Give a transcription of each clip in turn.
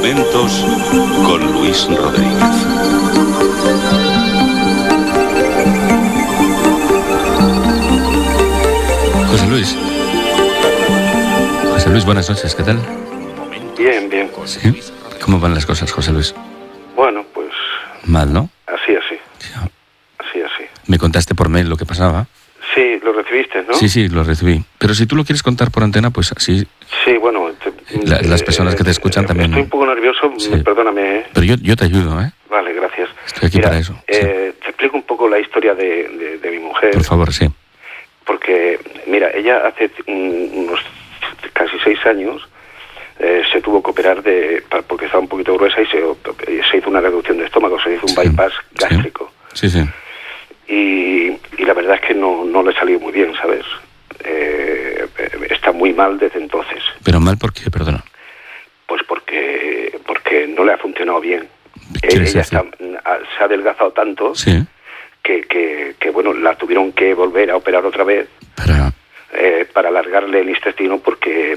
Momentos con Luis Rodríguez. José Luis, buenas noches, ¿qué tal? Bien. ¿Sí? ¿Cómo van las cosas, José Luis? Bueno, pues... Mal, ¿no? Así. Ya. Así. Me contaste por mail lo que pasaba. Sí, lo recibiste, ¿no? Sí, lo recibí. Pero si tú lo quieres contar por antena, pues así... Sí, bueno... las personas que te escuchan también... Estoy un poco nervioso, Sí. Perdóname. Pero yo te ayudo, ¿eh? Vale, gracias. Estoy aquí para eso. Sí. Te explico un poco la historia de mi mujer. Por favor, sí. Porque, mira, ella hace unos casi 6 años se tuvo que operar porque estaba un poquito gruesa y se hizo una reducción de estómago, se hizo un bypass gástrico. Sí. Y la verdad es que no le salió muy bien, ¿sabes? Está muy mal desde entonces. ¿Pero mal por qué, perdona? Pues porque no le ha funcionado bien. Ella se ha adelgazado tanto sí. que bueno, la tuvieron que volver a operar otra vez para alargarle el intestino porque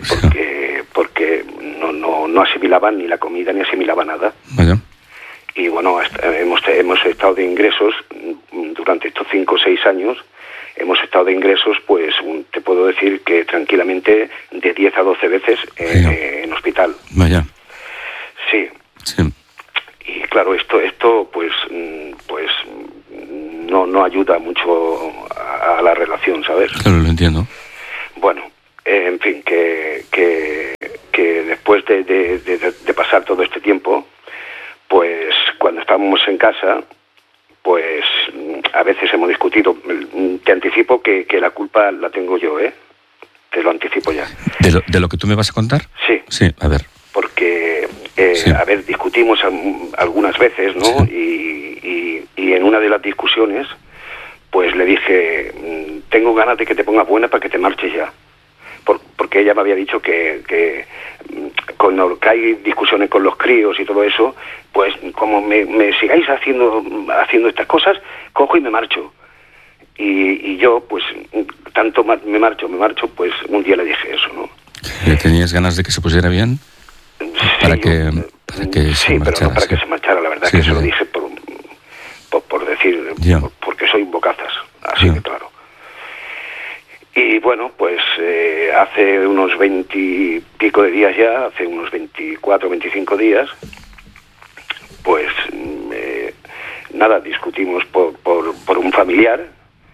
no asimilaba ni la comida ni asimilaba nada. Vaya. Y bueno, hemos estado de ingresos durante estos 5 o 6 años. Hemos estado de ingresos, pues te puedo decir que tranquilamente de 10 a 12 veces en hospital. Vaya. Sí. Y claro, esto pues no ayuda mucho a la relación, ¿sabes? Claro, lo entiendo. Bueno, en fin, que después de pasar todo este tiempo, pues cuando estábamos en casa, pues a veces hemos discutido. Te anticipo que la culpa la tengo yo, ¿eh? Te lo anticipo ya. ¿De lo que tú me vas a contar? Sí. Sí, a ver. Porque, sí. A ver, discutimos algunas veces, ¿no? Sí. Y en una de las discusiones, pues le dije, tengo ganas de que te pongas buena para que te marches ya. Porque ella me había dicho que cuando hay discusiones con los críos y todo eso, pues como me sigáis haciendo estas cosas, cojo y me marcho. Y yo, pues, tanto me marcho, pues un día le dije eso, ¿no? ¿Le tenías ganas de que se pusiera bien? Para que se marchara. Pero no para que se marchara, la verdad que se lo dije por decir, porque soy un bocazas, así de claro. Y bueno, pues hace unos 20 y pico de días ya, hace unos 24 o 25 días, pues nada, discutimos por un familiar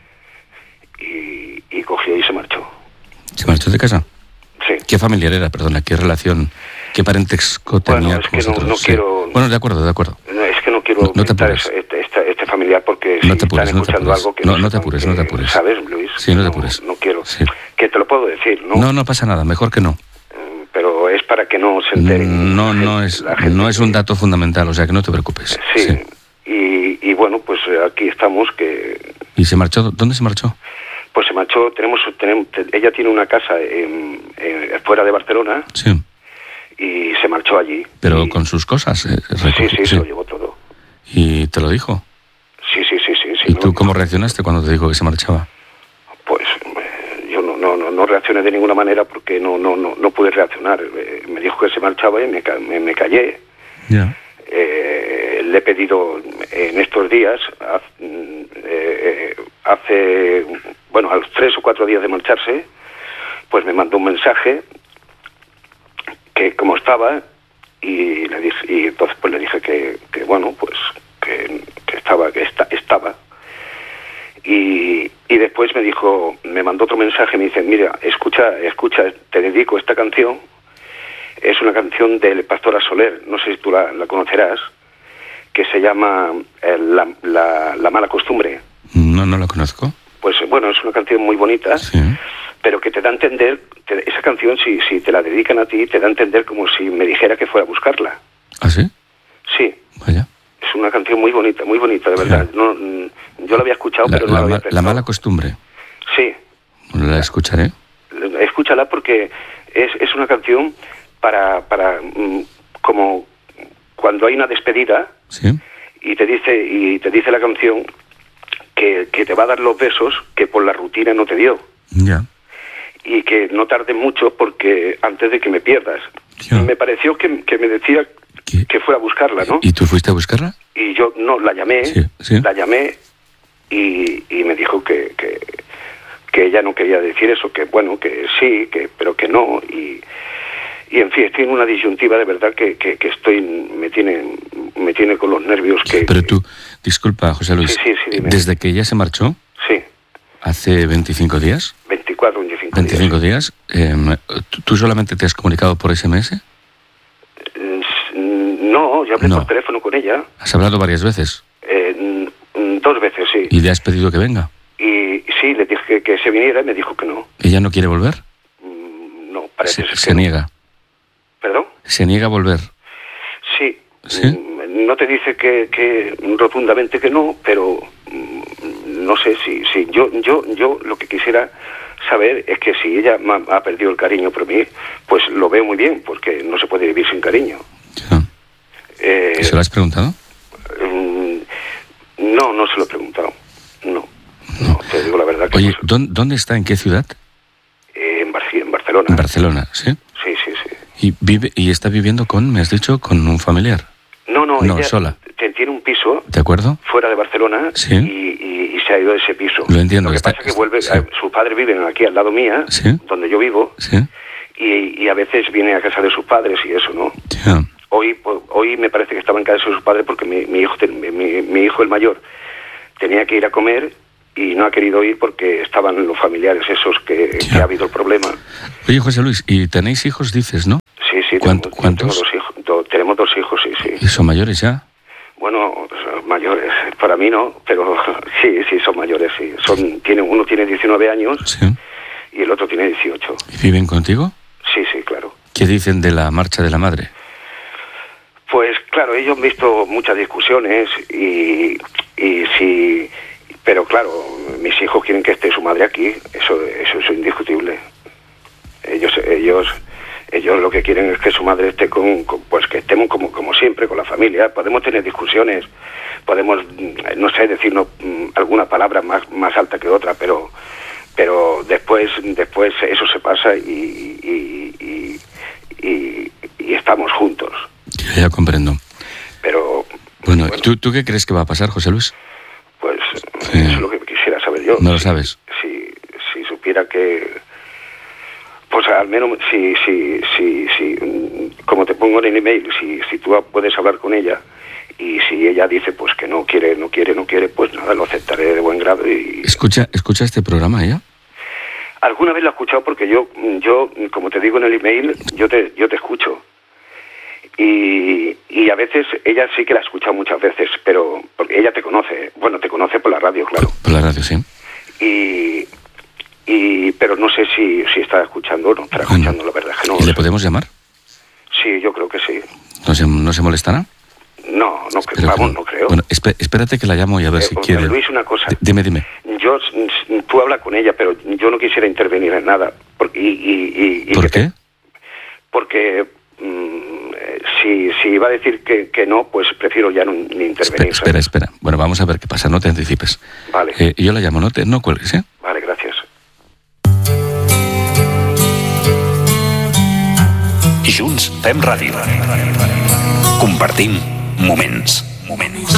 y cogió y se marchó. ¿Se marchó de casa? Sí. ¿Qué familiar era, perdona? ¿Qué relación, qué parentesco tenía con vosotros? No quiero... Bueno, de acuerdo. No, es que no quiero no te apures. Este familiar porque si están escuchando algo que no te apures. ¿Sabes, Luis? Sí, no te apures. No quiero. Sí. Que te lo puedo decir, ¿no? No pasa nada, mejor que no. Pero es para que no se enteren. No es un dato fundamental, o sea que no te preocupes. Sí. Y bueno, pues aquí estamos que... ¿Y se marchó? ¿Dónde se marchó? Pues se marchó, ella tiene una casa fuera de Barcelona. Sí. Y se marchó allí. Pero con sus cosas. Sí, se lo llevó todo. ¿Y te lo dijo? Sí. ¿Y tú cómo reaccionaste cuando te dijo que se marchaba? Pues yo no reaccioné de ninguna manera porque no pude reaccionar. Me dijo que se marchaba y me callé. Ya. Le he pedido en estos días, a los 3 o 4 días de marcharse, pues me mandó un mensaje que cómo estaba y entonces pues le dije que bueno, pues que estaba y después me mandó otro mensaje, me dice, mira, escucha, te dedico esta canción. Es una canción del Pastor Soler, no sé si tú la conocerás, que se llama La mala costumbre. No la conozco. Pues bueno, es una canción muy bonita, sí. Pero que te da a entender, esa canción, si te la dedican a ti, te da a entender como si me dijera que fuera a buscarla. ¿Ah, sí? Sí. Vaya. Es una canción muy bonita, de verdad. No, yo la había escuchado, pero no la había pensado. La mala costumbre. Sí. La escucharé. Escúchala porque es una canción para como cuando hay una despedida. Sí. Y te dice la canción que te va a dar los besos que por la rutina no te dio. Ya. Y que no tarde mucho porque antes de que me pierdas. Ya. Me pareció que me decía que fuera a buscarla, ¿no? ¿Y tú fuiste a buscarla? Y yo no, la llamé, la llamé y me dijo que ella no quería decir eso, que bueno, que sí, pero que no, y en fin, estoy en una disyuntiva de verdad que me tiene con los nervios. Pero tú, disculpa, José Luis, sí, dime. ¿Desde que ella se marchó? Sí. ¿Hace 25 días? 25 días. ¿Tú solamente te has comunicado por SMS? No, yo hablé por teléfono con ella. ¿Has hablado varias veces? 2 veces, sí. ¿Y le has pedido que venga? Y sí, le dije que se viniera y me dijo que no. ¿Ella no quiere volver? No, parece que se niega. ¿Perdón? ¿Se niega a volver? Sí. ¿Sí? No te dice que rotundamente que no, pero no sé si yo lo que quisiera saber es que si ella ha perdido el cariño por mí, pues lo veo muy bien, porque no se puede vivir sin cariño. Ya. ¿Se lo has preguntado? No se lo he preguntado. No, te digo la verdad que... Oye, ¿dónde está? ¿En qué ciudad? En Barcelona. En Barcelona, ¿sí? Sí. ¿Y está viviendo me has dicho, con un familiar? No, ella sola. Tiene un piso, ¿de acuerdo?, fuera de Barcelona, sí, y se ha ido de ese piso. Lo entiendo. Lo que pasa es que vuelve, sí. Sus padres viven aquí al lado mía, sí, donde yo vivo, sí, y a veces viene a casa de sus padres y eso, ¿no? Ya. Hoy me parece que estaba en casa de sus padres porque mi hijo el mayor tenía que ir a comer y no ha querido ir porque estaban los familiares esos que ha habido el problema. Oye, José Luis, ¿y tenéis hijos, dices, no? Sí. ¿Cuántos? Tenemos 2 hijos, sí. ¿Y son mayores ya? Bueno, mayores, para mí no, pero sí, son mayores, sí. Uno tiene 19 años, sí, y el otro tiene 18. ¿Y viven contigo? Sí, claro. ¿Qué dicen de la marcha de la madre? Pues claro, ellos han visto muchas discusiones y sí, pero claro, mis hijos quieren que esté su madre aquí, eso es indiscutible. Ellos lo que quieren es que su madre esté pues que estemos como siempre con la familia. Podemos tener discusiones, podemos, no sé, decirnos alguna palabra más alta que otra, pero después eso se pasa y estamos juntos. Ya comprendo. Pero bueno, ¿tú qué crees que va a pasar, José Luis? Pues eso es lo que quisiera saber yo. ¿No lo sabes? Si supiera que... Pues al menos, si como te pongo en el email, si tú puedes hablar con ella y si ella dice pues que no quiere, pues nada, lo aceptaré de buen grado. Y ¿Escucha este programa ella? Alguna vez lo he escuchado porque yo como te digo en el email, yo te escucho. Y a veces ella sí que la ha escuchado muchas veces, pero porque ella te conoce por la radio, claro. Por la radio, sí. Pero no sé si está escuchando o no estará escuchando, la verdad es que no. ¿Y le podemos llamar? Sí, yo creo que sí. ¿No se molestará? No creo. Bueno, espérate que la llamo y a ver si quiere. Luis, una cosa. Dime. Tú hablas con ella, pero yo no quisiera intervenir en nada. ¿Por qué? Porque si va a decir que no, pues prefiero ya ni intervenir. Espera. Bueno, vamos a ver qué pasa, no te anticipes. Vale. Yo la llamo, no cuelgues, ¿eh? Vale, gracias. Junts fem ràdio. Compartim moments.